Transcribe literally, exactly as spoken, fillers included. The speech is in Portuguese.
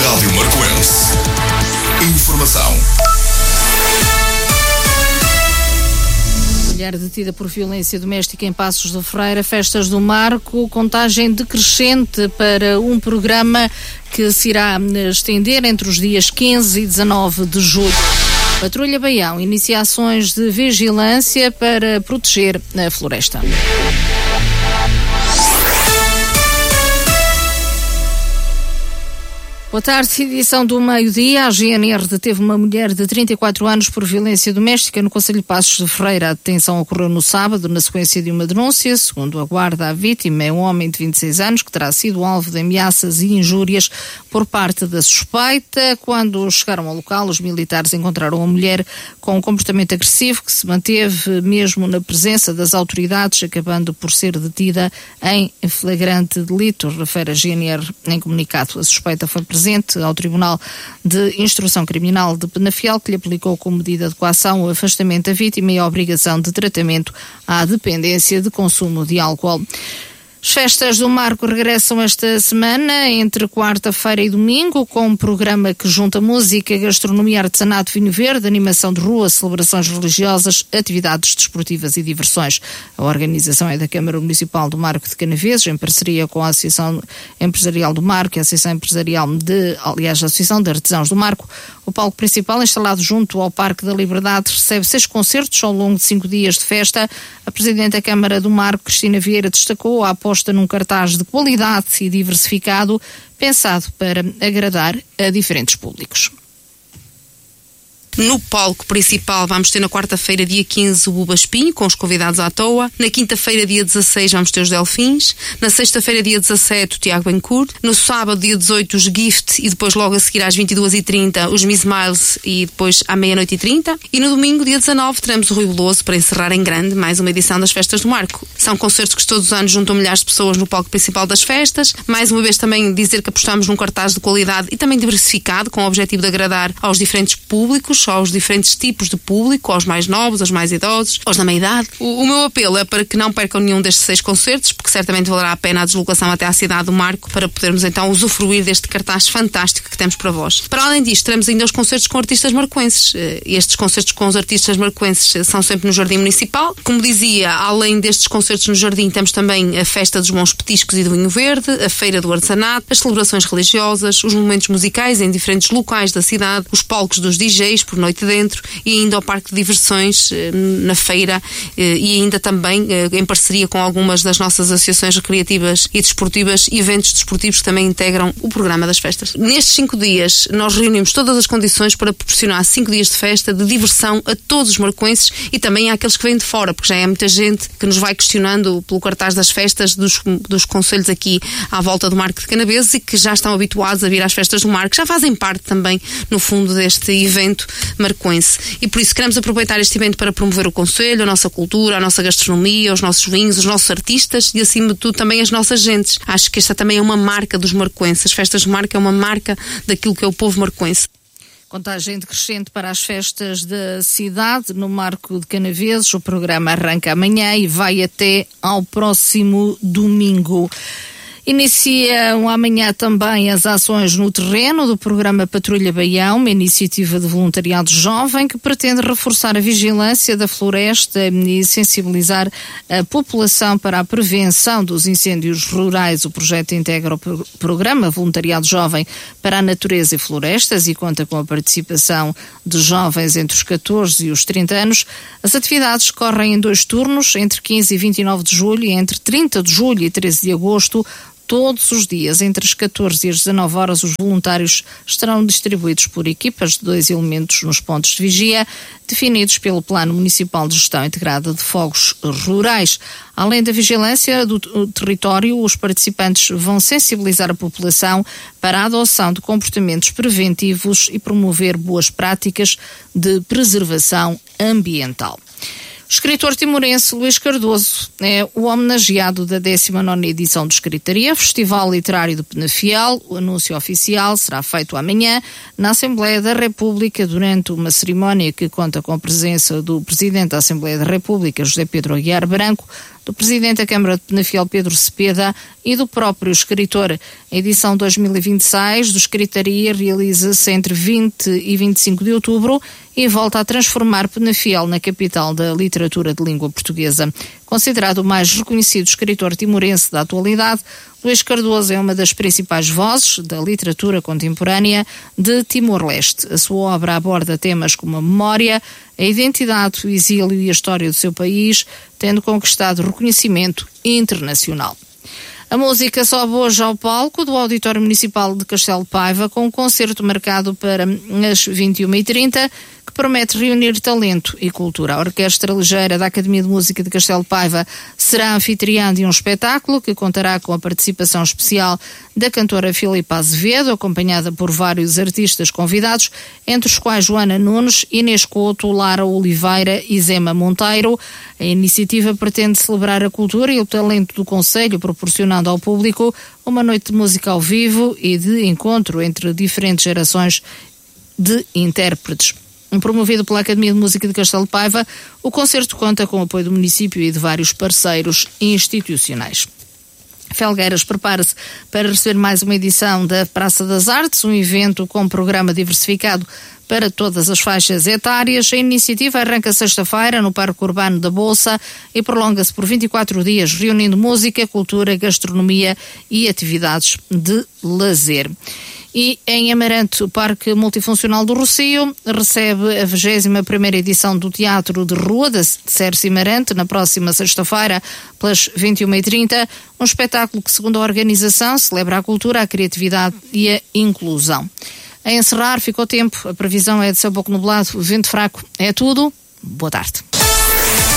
Rádio Marcoense. Informação. Mulher detida por violência doméstica em Passos de Ferreira, Festas do Marco, contagem decrescente para um programa que se irá estender entre os dias quinze e dezanove de julho. Patrulha Baião inicia ações de vigilância para proteger a floresta. Boa tarde, edição do meio-dia. A G N R deteve uma mulher de trinta e quatro anos por violência doméstica no concelho de Passos de Ferreira. A detenção ocorreu no sábado, na sequência de uma denúncia. Segundo a guarda, a vítima é um homem de vinte e seis anos que terá sido alvo de ameaças e injúrias por parte da suspeita. Quando chegaram ao local, os militares encontraram a mulher com um comportamento agressivo que se manteve mesmo na presença das autoridades, acabando por ser detida em flagrante delito, refere a G N R em comunicado. A suspeita foi presente ao Tribunal de Instrução Criminal de Penafiel, que lhe aplicou como medida de coação o afastamento da vítima e a obrigação de tratamento à dependência de consumo de álcool. As Festas do Marco regressam esta semana, entre quarta-feira e domingo, com um programa que junta música, gastronomia, artesanato, vinho verde, animação de rua, celebrações religiosas, atividades desportivas e diversões. A organização é da Câmara Municipal do Marco de Canaveses, em parceria com a Associação Empresarial do Marco e a Associação Empresarial de, aliás, a Associação de Artesãos do Marco. O palco principal, instalado junto ao Parque da Liberdade, recebe seis concertos ao longo de cinco dias de festa. A Presidente da Câmara do Marco, Cristina Vieira, destacou a aposta num cartaz de qualidade e diversificado, pensado para agradar a diferentes públicos. No palco principal vamos ter na quarta-feira, dia quinze, o Buba Espinho, com os convidados à toa. Na quinta-feira, dia dezasseis, vamos ter os Delfins. Na sexta-feira, dia dezassete, o Tiago Bencourt. No sábado, dia dezoito, os Gift, e depois logo a seguir às vinte e duas e trinta, os Miss Miles, e depois à meia-noite e trinta. E no domingo, dia dezanove, teremos o Rui Veloso para encerrar em grande mais uma edição das Festas do Marco. São concertos que todos os anos juntam milhares de pessoas no palco principal das festas. Mais uma vez também dizer que apostamos num cartaz de qualidade e também diversificado, com o objetivo de agradar aos diferentes públicos, aos diferentes tipos de público, aos mais novos, aos mais idosos, aos da meia-idade. O, o meu apelo é para que não percam nenhum destes seis concertos, porque certamente valerá a pena a deslocação até à cidade do Marco para podermos então usufruir deste cartaz fantástico que temos para vós. Para além disto, teremos ainda os concertos com artistas marcoenses. Estes concertos com os artistas marcoenses são sempre no Jardim Municipal. Como dizia, além destes concertos no Jardim, temos também a Festa dos Bons Petiscos e do Vinho Verde, a Feira do Artesanato, as celebrações religiosas, os momentos musicais em diferentes locais da cidade, os palcos dos D Js por noite dentro, e ainda ao parque de diversões na feira, e ainda também em parceria com algumas das nossas associações recreativas e desportivas, eventos desportivos que também integram o programa das festas. Nestes cinco dias nós reunimos todas as condições para proporcionar cinco dias de festa, de diversão a todos os marcoenses e também àqueles que vêm de fora, porque já é muita gente que nos vai questionando pelo cartaz das festas dos, dos concelhos aqui à volta do Marco de Canaveses e que já estão habituados a vir às festas do Marco, já fazem parte também no fundo deste evento marcoense. E por isso queremos aproveitar este evento para promover o concelho, a nossa cultura, a nossa gastronomia, os nossos vinhos, os nossos artistas e acima de tudo também as nossas gentes. Acho que esta também é uma marca dos marcoenses. As festas do Marco é uma marca daquilo que é o povo marcoense. Contagem decrescente para as festas da cidade no Marco de Canaveses. O programa arranca amanhã e vai até ao próximo domingo. Iniciam amanhã também as ações no terreno do programa Patrulha Baião, uma iniciativa de voluntariado jovem que pretende reforçar a vigilância da floresta e sensibilizar a população para a prevenção dos incêndios rurais. O projeto integra o programa Voluntariado Jovem para a Natureza e Florestas e conta com a participação de jovens entre os catorze e os trinta anos. As atividades correm em dois turnos, entre quinze e vinte e nove de julho e entre trinta de julho e treze de agosto. Todos os dias, entre as catorze e as dezanove horas, os voluntários estarão distribuídos por equipas de dois elementos nos pontos de vigia, definidos pelo Plano Municipal de Gestão Integrada de Fogos Rurais. Além da vigilância do território, os participantes vão sensibilizar a população para a adoção de comportamentos preventivos e promover boas práticas de preservação ambiental. O escritor timorense Luís Cardoso é o homenageado da décima nona edição do Escritaria, Festival Literário de Penafiel. O anúncio oficial será feito amanhã na Assembleia da República durante uma cerimónia que conta com a presença do Presidente da Assembleia da República, José Pedro Aguiar Branco, do Presidente da Câmara de Penafiel, Pedro Cepeda, e do próprio escritor. A edição dois mil e vinte e seis do Escritaria realiza-se entre vinte e vinte e cinco de outubro e volta a transformar Penafiel na capital da literatura de língua portuguesa. Considerado o mais reconhecido escritor timorense da atualidade, Luís Cardoso é uma das principais vozes da literatura contemporânea de Timor-Leste. A sua obra aborda temas como a memória, a identidade, o exílio e a história do seu país, tendo conquistado reconhecimento internacional. A música sobe hoje ao palco do Auditório Municipal de Castelo de Paiva, com um concerto marcado para as vinte e uma e trinta, que promete reunir talento e cultura. A Orquestra Ligeira da Academia de Música de Castelo de Paiva será anfitriã de um espetáculo que contará com a participação especial da cantora Filipa Azevedo, acompanhada por vários artistas convidados, entre os quais Joana Nunes, Inês Couto, Lara Oliveira e Zema Monteiro. A iniciativa pretende celebrar a cultura e o talento do concelho, proporcionando ao público uma noite de música ao vivo e de encontro entre diferentes gerações de intérpretes. Promovido pela Academia de Música de Castelo de Paiva, o concerto conta com o apoio do município e de vários parceiros institucionais. Felgueiras prepara-se para receber mais uma edição da Praça das Artes, um evento com programa diversificado para todas as faixas etárias. A iniciativa arranca sexta-feira no Parque Urbano da Bolsa e prolonga-se por vinte e quatro dias, reunindo música, cultura, gastronomia e atividades de lazer. E em Amarante, o Parque Multifuncional do Rocio recebe a vigésima primeira edição do Teatro de Rua da Cerce Amarante, na próxima sexta-feira, pelas vinte e uma e trinta, um espetáculo que, segundo a organização, celebra a cultura, a criatividade e a inclusão. A encerrar, ficou tempo, a previsão é de céu pouco nublado, vento fraco. É tudo. Boa tarde.